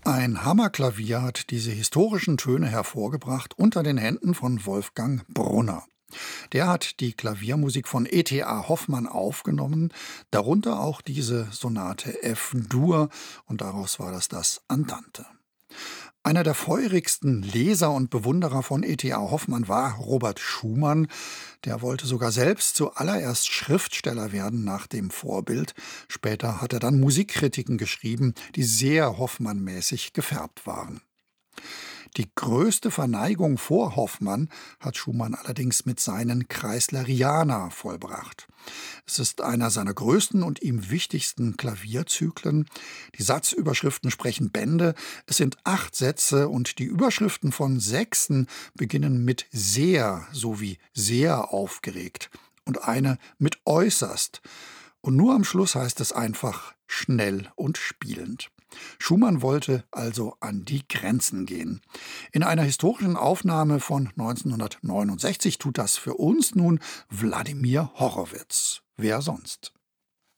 Ein Hammerklavier hat diese historischen Töne hervorgebracht unter den Händen von Wolfgang Brunner. Der hat die Klaviermusik von E.T.A. Hoffmann aufgenommen, darunter auch diese Sonate F-Dur, und daraus war das Andante. Einer der feurigsten Leser und Bewunderer von E.T.A. Hoffmann war Robert Schumann. Der wollte sogar selbst zuallererst Schriftsteller werden nach dem Vorbild. Später hat er dann Musikkritiken geschrieben, die sehr Hoffmann-mäßig gefärbt waren. Die größte Verneigung vor Hoffmann hat Schumann allerdings mit seinen Kreisleriana vollbracht. Es ist einer seiner größten und ihm wichtigsten Klavierzyklen. Die Satzüberschriften sprechen Bände. Es sind 8 Sätze und die Überschriften von Sechsen beginnen mit sehr sowie sehr aufgeregt und eine mit äußerst. Und nur am Schluss heißt es einfach schnell und spielend. Schumann wollte also an die Grenzen gehen. In einer historischen Aufnahme von 1969 tut das für uns nun Wladimir Horowitz. Wer sonst?